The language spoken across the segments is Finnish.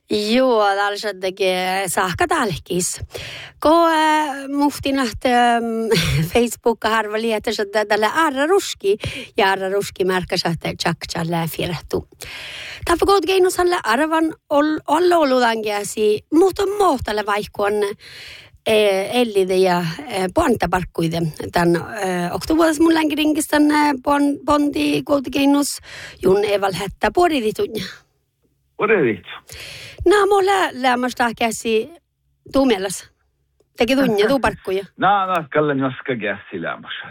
Joo, tällaisessakin saakka tälkis. Kun muhtinat Facebookka harvali, että tällä arraruski ja arraruski märkäsi, että tjaktsalla firehtu. Tämä on keinosalle arvan olla oludankiasi, mutta muhtalle vaikkoon ellide ja pontaparkkuide. Tämän oktobuodessa mun länkiringistä pondi koutikeinus jun eval hättä puolititunya. Puolitit? No, mulla lämmästä käsi tuumelas. Teki tunnia, tuuparkkuja. No, kallan joska käsi lämmästä.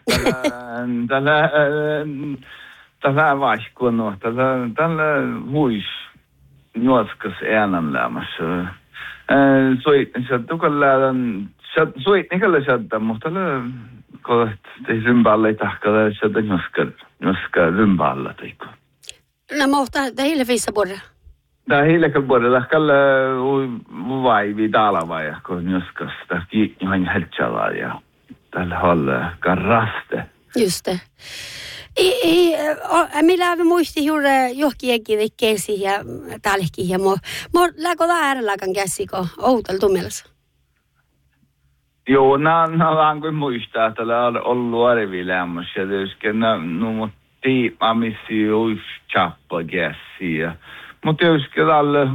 Tällä vaikkoon, tällä huis joskas äänen lämmästä. Soit nikalle sieltä, mutta kun ei rympällä ei tahkalla sieltä joska rympällä teikko. No, mutta heille viissa puolella. Tämä hiilekal puolella kalla vaivi talavaa, kun joskus tähti ihan heltsalla ja tällä halla karraste. Just det. Millä muisti juuri johkienkin vikkeesi ja tällekin ja mo läkö äärelläkään käsikö outal tumelassa? Joo, nää kuin muistaa, että on ollut arvilämmässä ja tietysti no tiimamissi olisi chappa käsiä. Mutta tietysti tällä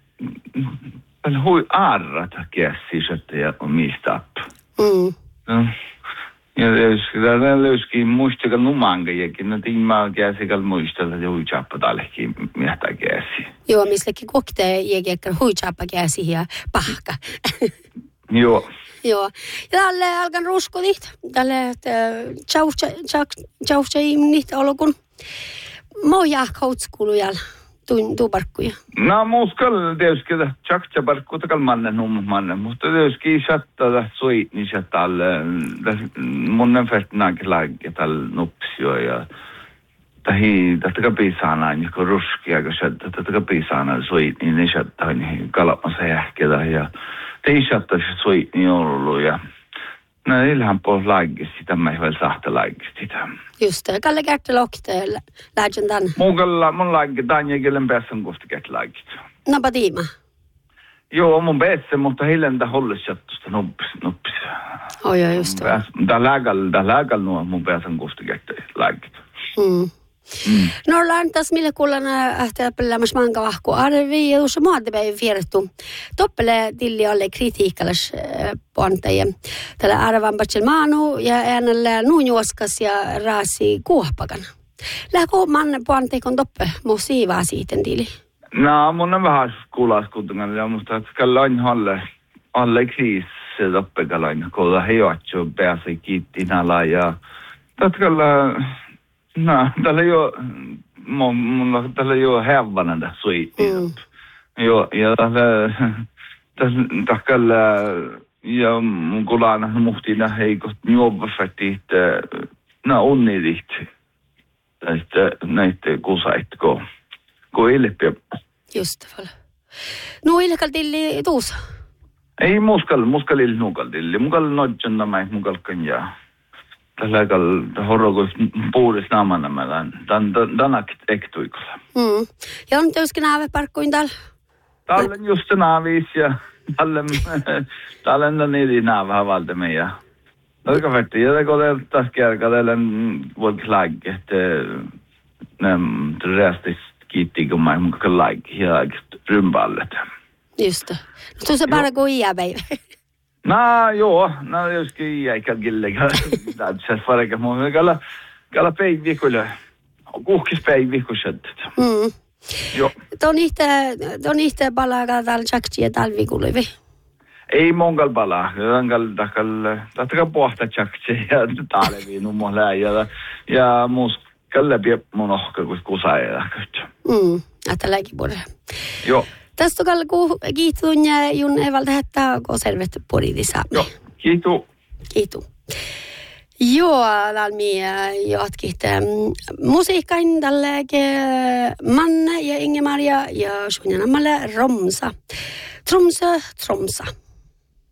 hui arrata käsiä, että ja omista. Ja tällä löyski muistakaa numankajakin, no tiimaa käsikal muistella, että hui chappa tällekin miehtää käsiä. Joo, missäkin kokte jäkekkär hui chappa käsiä ja pahka. Joo. Joo. Ja tälle alkan ruskodit. Tälle tjauhtsajimnit olokun. Mä jahkautskuluja tuuparkkuja. No muuskal tietysti tjaktsaparkku takal mannen, mutta tietysti sattaa soit niin sattaa monen färtnaakin lagia tällä nupsio ja tätä piisana niin kuin ruskia, kun tätä piisana soit niin sattaa niin kalapmassa jähketä ja teisattaa soit niin ollut ja no ilhan pois laigis sitä, mä ei vielä sahta laigis sitä. Just det, Kalle Gertte lokte lähdön tänne. Mun laigis, Tanja kielen päässä kohta Gertte laigis. Napa tiima? Joo, mun päässä, mutta hiljentää hollesjattusta nuppis. Oi, just det. Tää lääkäl nuo mun päässä kohta Gertte laigis. No lantas millä kuulana ähtääpellämäs manka vahku arvi ja tuossa maantepäivän vierettu. Toppele tilli alle kritiikkalas pontaja. Tällä arvampatsel maanu ja äänellä nuunjuoskas ja raasi kuohpakana. Lähkö manne ponteikon toppe muu siivaa siitä tili? No, mun on vähän kuulaskuutungan ja musta, että kalloin alle kriis se toppe kalloin, kun he juotsu päässä kiitti nala ja tatkalla. No, tällä ei ole hävänä tässä suitti. Joo, ja tällä ja mun kulana muhtina heikot juovafätit, onnidit näitä kusait, kun ilpiä. Just det. No, ilkal tilli tuusa? Ei muskal nukal tilli. Mukal nodjan nämä, mukal kanjaa. Tällä horrokus puudessa naamana meillä tänä ektuikolla. Ja on tietysti naaveparkkuin täällä? Täällä on just naavis ja täällä on niitä naavahavalta meidän. Tällä färti, ja kun taas kerran täällä voi laagi, että reastis kiitti, kun mä mukaan laagi ja rympallet. Just det. No tuossa bara gå iäpäivä. No joo, no joskin eikä killega. Tässä farka mun kala päiviköllä. Kuhkis päiviköset. Joo. Ton ihte palaa täällä tjaktia talvikulivi. Ei mongal palaa. Takal pohta tjaktia ja talvi numola ja muskalle pie mun ohka kun kusailla. Tälläkin puolella. Joo. Tästä on kiitun ja jun evalta hättää konservettu poliitissa. Joo, kiitu. Joo, talmi jatkit. Musiikkain tälle Manne ja Inge-Maria ja Sonja Nammalle Tromsa.